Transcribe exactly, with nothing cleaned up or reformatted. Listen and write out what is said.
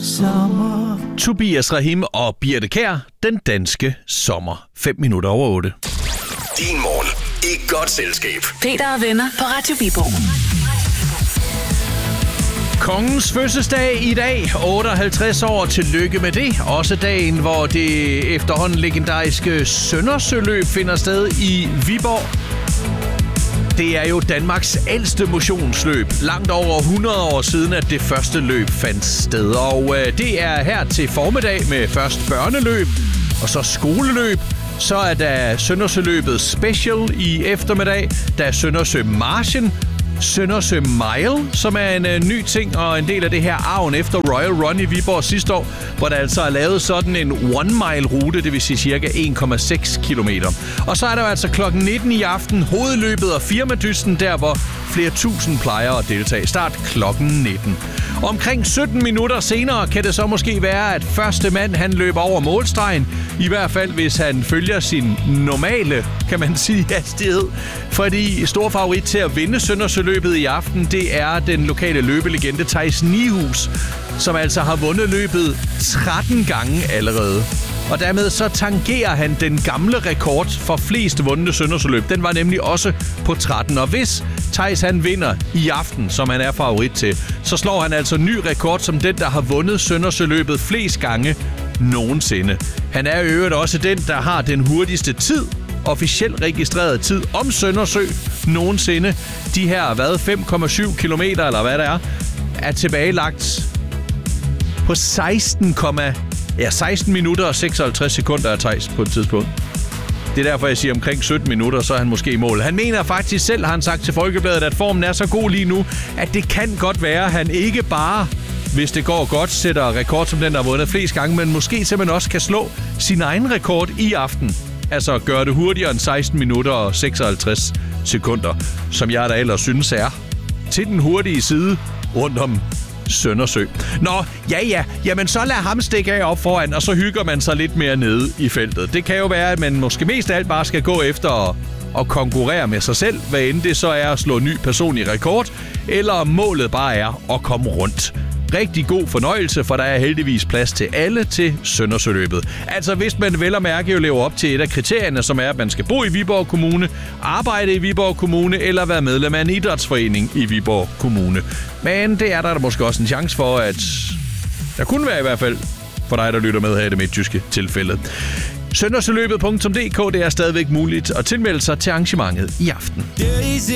sommer. Tobias Rahim og Birte Kjær, den danske sommer. Fem minutter over otte. Din morgen i godt selskab. Peter og venner på Radio Viborg. Kongens fødselsdag i dag, otteoghalvtreds år, tillykke med det. Også dagen, hvor det efterhånden legendariske Søndersøløb finder sted i Viborg. Det er jo Danmarks ældste motionsløb. Langt over hundrede år siden, at det første løb fandt sted. Og øh, det er her til formiddag med først børneløb og så skoleløb. Så er der Søndersøløbet Special i eftermiddag. Der er Søndersø Marchen. Søndersø Mile, som er en øh, ny ting og en del af det her arven efter Royal Run i Viborg sidste år, hvor der altså er lavet sådan en one-mile-rute, det vil sige cirka en komma seks kilometer. Og så er der jo altså klokken nitten i aften hovedløbet og firmadysten, der hvor flere tusind plejer at deltage. Start klokken nitten. Omkring sytten minutter senere kan det så måske være, at første mand han løber over målstregen. I hvert fald, hvis han følger sin normale, kan man sige, hastighed. Fordi stor favorit til at vinde Søndersøløbet i aften, det er den lokale løbelegende Theis Nihus, som altså har vundet løbet tretten gange allerede. Og dermed så tangerer han den gamle rekord for flest vundne Søndersøløb. Den var nemlig også på tretten. Og hvis Theis han vinder i aften, som han er favorit til, så slår han altså ny rekord som den, der har vundet Søndersøløbet flest gange nogensinde. Han er i øvrigt også den, der har den hurtigste tid, officielt registreret tid om Søndersø nogensinde. De her, hvad, fem komma syv kilometer, eller hvad det er, er tilbagelagt på seksten, ja, seksten minutter og seksoghalvtreds sekunder af Theis på et tidspunkt. Det er derfor, jeg siger omkring sytten minutter, så er han måske i mål. Han mener faktisk selv, har han sagt til Folkebladet, at formen er så god lige nu, at det kan godt være, at han ikke bare, hvis det går godt, sætter rekord som den, der har vundet flest gange, men måske simpelthen også kan slå sin egen rekord i aften. Altså gøre det hurtigere end seksten minutter og seksoghalvtreds sekunder, som jeg da ellers synes er til den hurtige side rundt om Søndersø. Nå, ja ja, jamen så lad ham stikke af op foran, og så hygger man sig lidt mere nede i feltet. Det kan jo være, at man måske mest af alt bare skal gå efter at, at konkurrere med sig selv, hvad end det så er at slå ny personlig rekord, eller målet bare er at komme rundt. Rigtig god fornøjelse, for der er heldigvis plads til alle til Søndersøløbet. Altså hvis man vel at mærke jo lever op til et af kriterierne, som er, at man skal bo i Viborg Kommune, arbejde i Viborg Kommune eller være medlem af en idrætsforening i Viborg Kommune. Men det er der, der måske også en chance for, at der kunne være i hvert fald for dig, der lytter med her i det midtjyske tilfælde. Søndersøløbet punktum d k, det er stadigvæk muligt at tilmelde sig til arrangementet i aften.